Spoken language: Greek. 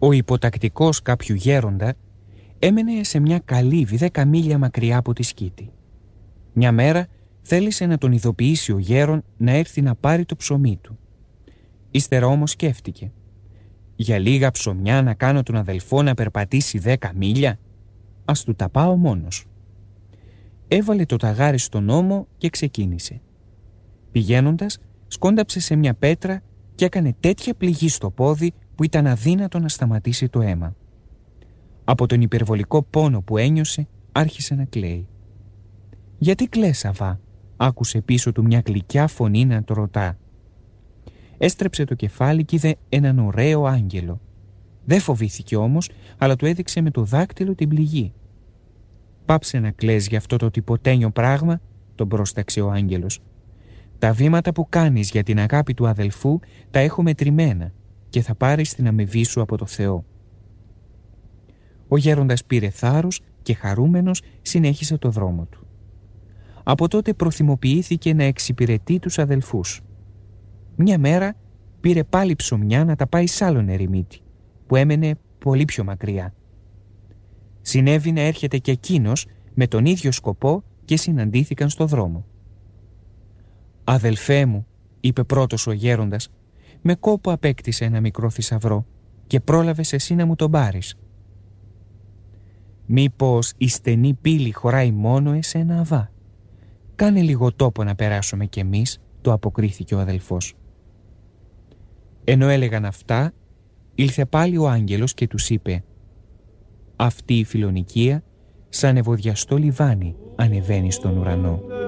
Ο υποτακτικός κάποιου γέροντα έμενε σε μια καλύβη 10 μίλια μακριά από τη Σκήτη. Μια μέρα θέλησε να τον ειδοποιήσει ο γέρον να έρθει να πάρει το ψωμί του. Ύστερα όμως σκέφτηκε: για λίγα ψωμιά να κάνω τον αδελφό να περπατήσει 10 μίλια? Ας του τα πάω μόνος. Έβαλε το ταγάρι στον ώμο και ξεκίνησε. Πηγαίνοντας, σκόνταψε σε μια πέτρα και έκανε τέτοια πληγή στο πόδι που ήταν αδύνατο να σταματήσει το αίμα. Από τον υπερβολικό πόνο που ένιωσε, άρχισε να κλαίει. «Γιατί κλαις, Αβά?» άκουσε πίσω του μια γλυκιά φωνή να το ρωτά. Έστρεψε το κεφάλι και είδε έναν ωραίο άγγελο. Δεν φοβήθηκε όμως, αλλά του έδειξε με το δάκτυλο την πληγή. «Πάψε να κλαις για αυτό το τυποτένιο πράγμα», τον πρόσταξε ο άγγελος. «Τα βήματα που κάνεις για την αγάπη του αδελφού τα έχω μετρημένα και θα πάρεις την αμοιβή σου από το Θεό». Ο γέροντας πήρε θάρρος και χαρούμενος συνέχισε το δρόμο του. Από τότε προθυμοποιήθηκε να εξυπηρετεί τους αδελφούς. Μια μέρα πήρε πάλι ψωμιά να τα πάει σ' άλλον ερημίτη, που έμενε πολύ πιο μακριά. Συνέβη να έρχεται και εκείνος με τον ίδιο σκοπό και συναντήθηκαν στο δρόμο. «Αδελφέ μου», είπε πρώτος ο γέροντας, «με κόπο απέκτησε ένα μικρό θησαυρό και πρόλαβες εσύ να μου τον πάρεις». «Μήπως η στενή πύλη χωράει μόνο εσένα, Αβά? Κάνε λίγο τόπο να περάσουμε κι εμείς», του αποκρίθηκε ο αδελφός. Ενώ έλεγαν αυτά, ήλθε πάλι ο άγγελος και τους είπε: «Αυτή η φιλονικία σαν ευωδιαστό λιβάνι ανεβαίνει στον ουρανό».